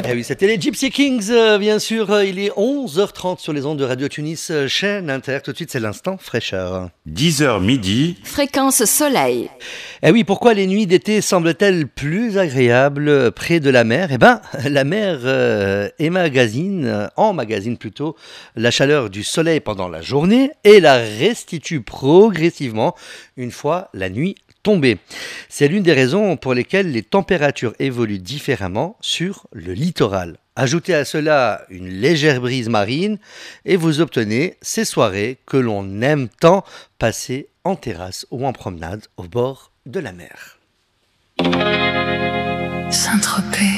Eh oui, c'était les Gypsy Kings, bien sûr. Il est 11h30 sur les ondes de Radio Tunis, chaîne Inter. Tout de suite, c'est l'instant fraîcheur. 10h midi. Fréquence soleil. Eh oui, pourquoi les nuits d'été semblent-elles plus agréables près de la mer ? Eh ben, la mer emmagasine plutôt la chaleur du soleil pendant la journée et la restitue progressivement une fois la nuit tombée. C'est l'une des raisons pour lesquelles les températures évoluent différemment sur le littoral. Ajoutez à cela une légère brise marine et vous obtenez ces soirées que l'on aime tant passer en terrasse ou en promenade au bord de la mer. Saint-Tropez.